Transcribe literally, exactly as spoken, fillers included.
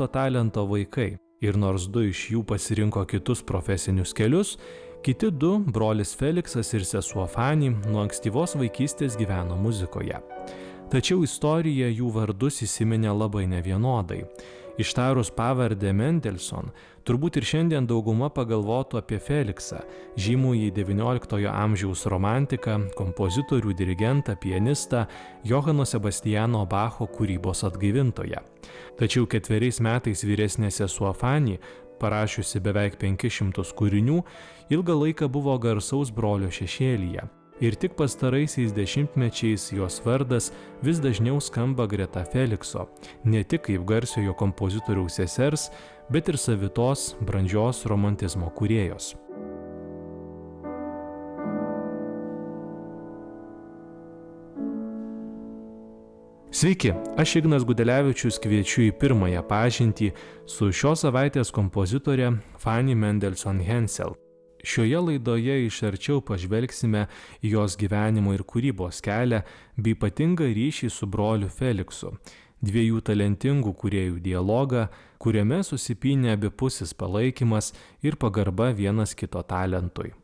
nepaprasto talento vaikai. Ir nors du iš jų pasirinko kitus profesinius kelius, kiti du, brolis Feliksas ir sesuo Fanny, nuo ankstyvos vaikystės gyveno muzikoje. Tačiau istorija jų vardus įsiminė labai nevienodai. Ištarus pavardę Mendelson, turbūt ir šiandien dauguma pagalvotų apie Feliksą, žymųjį devynioliktojo amžiaus romantiką, kompozitorių, dirigentą, pianistą, Johano Sebastiano Bacho kūrybos atgaivintoją. Tačiau ketveriais metais vyresnė sesuo Fanny, parašiusi beveik penkis šimtus kūrinių, ilgą laiką buvo garsaus brolio šešėlyje. Ir tik pastaraisiais dešimtmečiais jos vardas vis dažniau skamba greta Felikso, ne tik kaip garsiojo kompozitoriaus sesers, bet ir savitos, brandžios romantizmo kūrėjos. Sveiki, aš Ignas Gudelevičius kviečiu į pirmąją pažintį su šios savaitės kompozitorė Fanny Mendelssohn Hensel. Šioje laidoje iš arčiau pažvelgsime į jos gyvenimo ir kūrybos kelią bei ypatingą ryšį su broliu Feliksu, dviejų talentingų kūrėjų dialogą, kuriame susipynė abipusis palaikymas ir pagarba vienas kito talentui.